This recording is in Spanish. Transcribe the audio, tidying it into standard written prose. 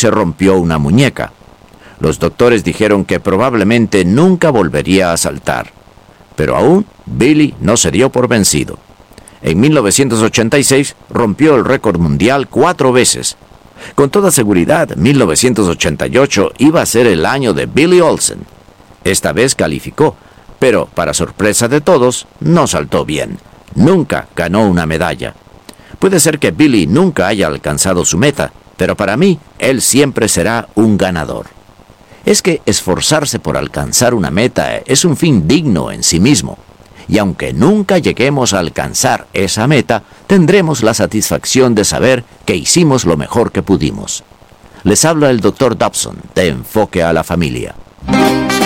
se rompió una muñeca. Los doctores dijeron que probablemente nunca volvería a saltar. Pero aún, Billy no se dio por vencido. En 1986 rompió el récord mundial 4 veces. Con toda seguridad, 1988 iba a ser el año de Billy Olsen. Esta vez calificó, pero para sorpresa de todos, no saltó bien. Nunca ganó una medalla. Puede ser que Billy nunca haya alcanzado su meta, pero para mí, él siempre será un ganador. Es que esforzarse por alcanzar una meta es un fin digno en sí mismo. Y aunque nunca lleguemos a alcanzar esa meta, tendremos la satisfacción de saber que hicimos lo mejor que pudimos. Les habla el Dr. Dobson, de Enfoque a la Familia.